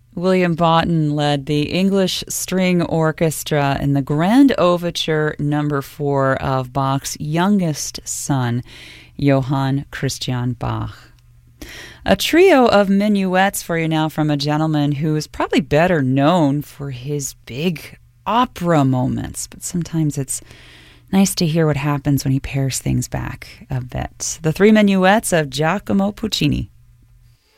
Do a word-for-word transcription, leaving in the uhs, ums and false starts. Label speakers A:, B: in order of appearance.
A: William Boughton led the English String Orchestra in the Grand Overture Number Four of Bach's youngest son, Johann Christian Bach. A trio of minuets for you now from a gentleman who is probably better known for his big opera moments, but sometimes it's nice to hear what happens when he pares things back a bit. The three minuets of Giacomo Puccini.